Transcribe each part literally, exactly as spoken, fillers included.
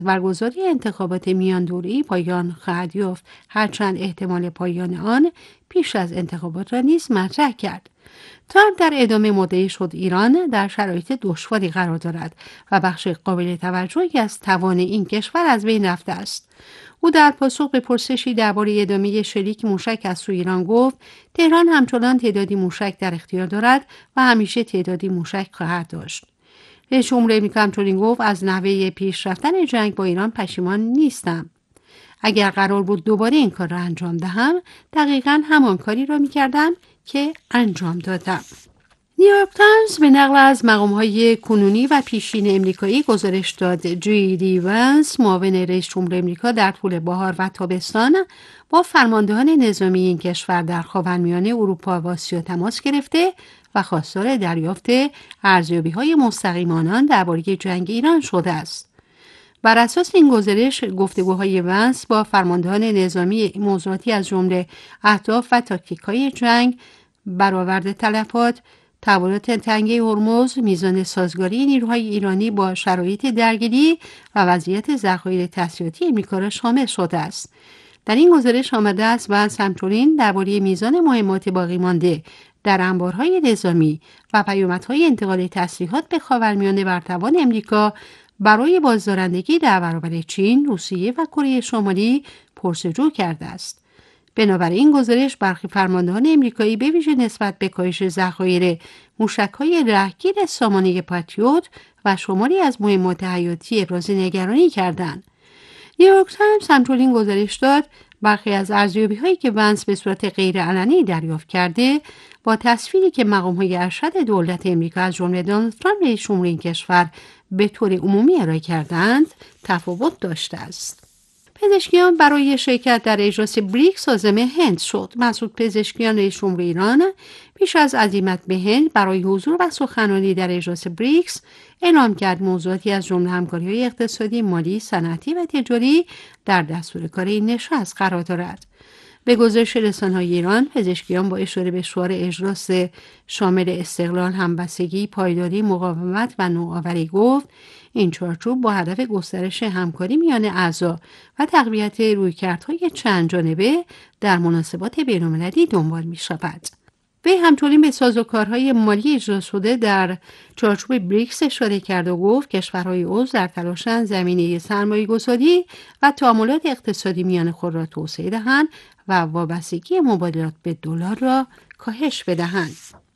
برگزاری انتخابات میاندوره‌ای پایان خواهد یافت، هرچند احتمال پایان آن پیش از انتخابات را نیز مطرح کرد. ترامپ در ادامه مدعی شد ایران در شرایط دشواری قرار دارد و بخش قابل توجهی از توان این کشور از بین رفته است. او در پاسخ به پرسشی درباره ادامه شلیک موشک از سوی ایران گفت تهران همچنان تعدادی موشک در اختیار دارد و همیشه تعدادی موشک خواهد داشت. رئیس جمهور آمریکا همچنین گفت از نحوه پیش رفتن جنگ با ایران پشیمان نیستم. اگر قرار بود دوباره این کار را انجام دهم، دقیقاً همان کاری را می‌کردم که انجام دادم. نیویورک تایمز به نقل از مقام‌های کنونی و پیشین امریکایی گزارش داد جی دی ونس، معاون رئیس جمهور آمریکا، در طول بهار و تابستان با فرماندهان نظامی این کشور در خاورمیانه، اروپا و آسیا تماس گرفته و خواستار دریافت ارزیابی‌های مستقیم آنان درباره جنگ ایران شده است. بر اساس این گزارش، گفتگوهای ونس با فرماندهان نظامی موضوعاتی از جمله اهداف و تاکتیک‌های جنگ، برآورد تلفات، تحولات تنگه هرمز، میزان سازگاری نیروهای ایرانی با شرایط درگیری و وضعیت ذخایر تسلیحاتی آمریکا را شامل شده است. در این گزارش آمده است ونس همچنین درباره میزان مهمات باقی مانده در انبارهای نظامی و پیامدهای انتقال تسلیحات به خاورمیانه بر توان آمریکا برای بازدارندگی در برابر چین، روسیه و کره شمالی پرسجو کرده است. بنابراین گزارش برخی فرماندهان آمریکایی به ویژه نسبت به کاهش ذخایر موشک‌های رهگیر سامانه پاتریوت و شماری از مهمات حیاتی ابراز نگرانی کردند. نیویورک تایمز همچنین گزارش داد برخی از ارزیابی‌هایی که ونس به صورت غیرعلنی دریافت کرده با تصویری که مقام‌های ارشد دولت آمریکا از جمله دونالد ترامپ رئیس جمهور این کشور به طور عمومی ارائه کردند تفاوت داشته است. پزشکیان برای شرکت در اجلاس بریکس عازم هند شد. مسعود پزشکیان رئیس جمهور ایران پیش از عزیمت به هند برای حضور و سخنرانی در اجلاس بریکس اعلام کرد موضوعاتی از جمله همکاری‌های اقتصادی، مالی، صنعتی و تجاری در دستور کار این نشست قرار دارد. به گزارش رسانه‌های ایران، پزشکیان با اشاره به شعار اجلاس شامل استقلال، همبستگی، پایداری، مقاومت و نوآوری گفت این چارچوب با هدف گسترش همکاری میان اعضا و تقویت رویکردهای چند جانبه در مناسبات بین‌المللی دنبال می‌شود. وی همچنین به سازوکارهای مالی اجرا شده در چارچوب بریکس اشاره کرد و گفت کشورهای عضو در تلاشند زمینه سرمایه‌گذاری و تعاملات اقتصادی میان خود را توسعه دهند و وابستگی مبادلات به دلار را کاهش بدهند.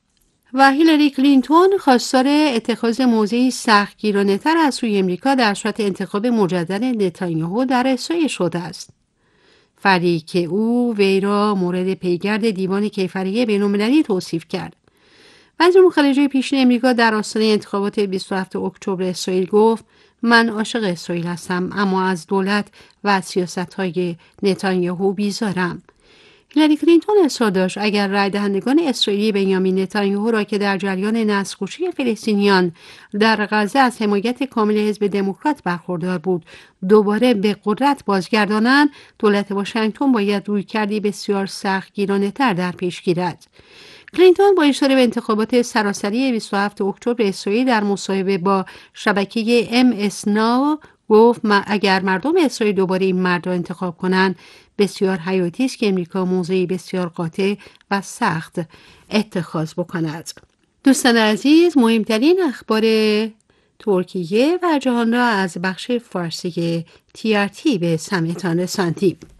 و هیلاری کلینتون خواستار اتخاذ موضعی سختگیرانه‌تر از سوی امریکا در صورت انتخاب مجدد نتانیاهو در اسرائیل شده است. فردی که او وی را مورد پیگرد دیوان کیفری بین‌المللی توصیف کرد. وزیر امور خارجه پیشین امریکا در آستانه انتخابات بیست و هفتم اکتبر اسرائیل گفت من عاشق اسرائیل هستم اما از دولت و سیاست‌های نتانیاهو بیزارم. هیلاری کلینتون اصرار داشت اگر رای دهندگان اسرائیلی بنیامین نتانیاهو را که در جریان نسل‌کشی فلسطینیان در غزه از حمایت کامل حزب دموکرات برخوردار بود دوباره به قدرت بازگردانند، دولت واشنگتن باید رویکردی بسیار سختگیرانه‌تر در پیش گیرد. کلینتون با اشاره به انتخابات سراسری بیست و هفتم اکتبر اسرائیل در مصاحبه با شبکه ام اس ناو گفت اگر مردم اسرائیل دوباره این مرد را انتخاب کنند بسیار حیاتی است که امریکا موضعی بسیار قاطع و سخت اتخاذ بکند. دوستان عزیز، مهمترین اخبار ترکیه و جهان را از بخش فارسی تی آر تی به سمعتان رساندیم.